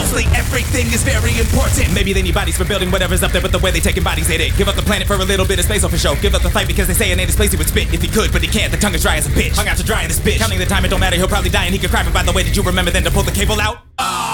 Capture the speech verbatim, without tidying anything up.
Honestly, everything is very important. Maybe they need bodies for building whatever's up there, but the way they taking bodies, they did. Give up the planet for a little bit of space, oh for sure. Give up the fight because they say it ain't his place, he would spit if he could, but he can't. The tongue is dry as a bitch. Hung out to dry in this bitch. Counting the time, it don't matter, he'll probably die and he could cry. But by the way, did you remember then to pull the cable out? Uh,